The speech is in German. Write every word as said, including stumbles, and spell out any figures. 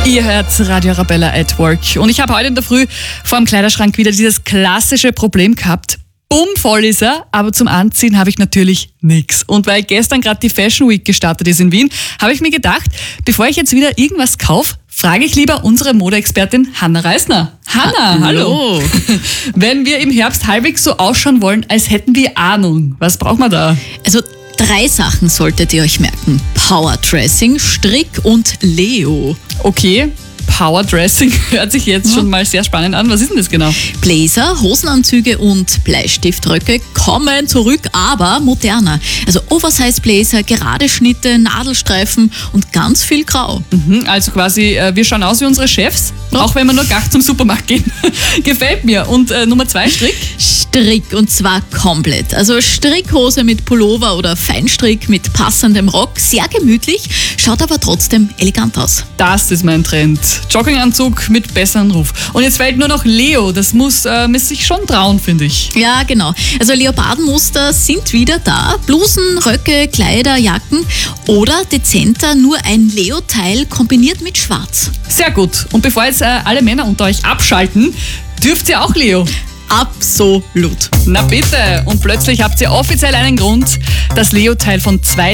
Ihr hört Radio Arabella at Work. Und ich habe heute in der Früh vor dem Kleiderschrank wieder dieses klassische Problem gehabt. Bumm, voll ist er, aber zum Anziehen habe ich natürlich nichts. Und weil gestern gerade die Fashion Week gestartet ist in Wien, habe ich mir gedacht, bevor ich jetzt wieder irgendwas kaufe, frage ich lieber unsere Modeexpertin Hanna Reisner. Hanna, hallo. hallo. Wenn wir im Herbst halbwegs so ausschauen wollen, als hätten wir Ahnung, was braucht man da? Also drei Sachen solltet ihr euch merken. Powerdressing, Strick und Leo. Okay. Powerdressing hört sich jetzt schon mal sehr spannend an. Was ist denn das genau? Blazer, Hosenanzüge und Bleistiftröcke kommen zurück, aber moderner. Also Oversize Blazer, gerade Schnitte, Nadelstreifen und ganz viel Grau. Mhm, also quasi, äh, wir schauen aus wie unsere Chefs, ja. Auch wenn wir nur gar zum Supermarkt gehen. Gefällt mir. Und äh, Nummer zwei, Strick? Strick, und zwar komplett. Also Strickhose mit Pullover oder Feinstrick mit passendem Rock. Sehr gemütlich, schaut aber trotzdem elegant aus. Das ist mein Trend. Jogginganzug mit besserem Ruf. Und jetzt fällt nur noch Leo. Das muss äh, man sich schon trauen, finde ich. Ja, genau. Also Leopardenmuster sind wieder da. Blusen, Röcke, Kleider, Jacken oder dezenter nur ein Leo-Teil kombiniert mit Schwarz. Sehr gut. Und bevor jetzt äh, alle Männer unter euch abschalten, dürft ihr auch Leo. Absolut. Na bitte. Und plötzlich habt ihr offiziell einen Grund, das Leo-Teil von zwei